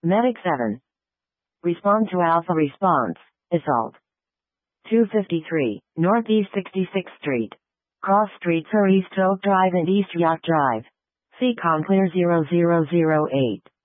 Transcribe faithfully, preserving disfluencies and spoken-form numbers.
Medic seven. Respond to Alpha response. Assault. two fifty-three, Northeast sixty-sixth Street. Cross streets are East Oak Drive and East Yacht Drive. Seacon clear zero zero zero eight.